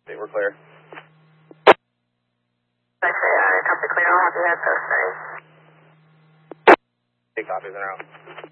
Okay, we're clear. Okay, copy clear. I'll have your head post ready. Take copies in our own.